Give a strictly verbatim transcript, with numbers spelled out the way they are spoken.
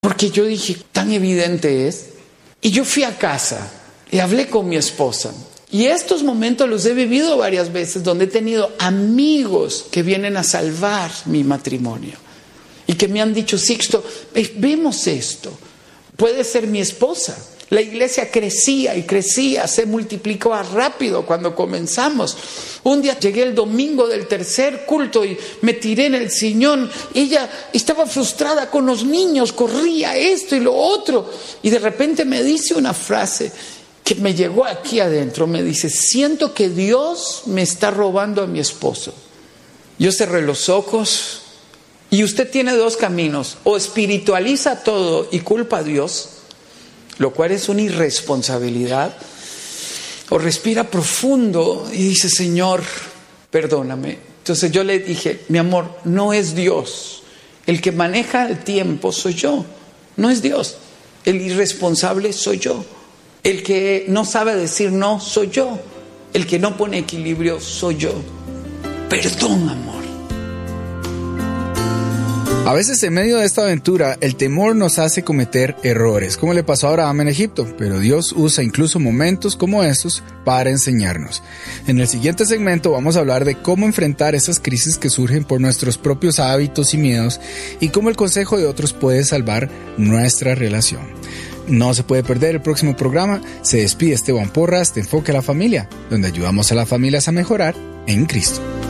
Porque yo dije, tan evidente es. Y yo fui a casa y hablé con mi esposa. Y estos momentos los he vivido varias veces, donde he tenido amigos que vienen a salvar mi matrimonio. Y que me han dicho, Sixto, vemos esto. Puede ser mi esposa. La iglesia crecía y crecía, se multiplicaba rápido cuando comenzamos. Un día llegué el domingo del tercer culto y me tiré en el sillón. Ella estaba frustrada con los niños, corría esto y lo otro. Y de repente me dice una frase que me llegó aquí adentro. Me dice, siento que Dios me está robando a mi esposo. Yo cerré los ojos y usted tiene dos caminos. O espiritualiza todo y culpa a Dios, lo cual es una irresponsabilidad, o respira profundo y dice, Señor, perdóname. Entonces yo le dije, mi amor, no es Dios. El que maneja el tiempo soy yo, no es Dios. El irresponsable soy yo. El que no sabe decir no soy yo. El que no pone equilibrio soy yo. Perdón, amor. A veces en medio de esta aventura el temor nos hace cometer errores, como le pasó a Abraham en Egipto, pero Dios usa incluso momentos como estos para enseñarnos. En el siguiente segmento vamos a hablar de cómo enfrentar esas crisis que surgen por nuestros propios hábitos y miedos y cómo el consejo de otros puede salvar nuestra relación. No se puede perder el próximo programa. Se despide Esteban Porras de Enfoque a la Familia, donde ayudamos a las familias a mejorar en Cristo.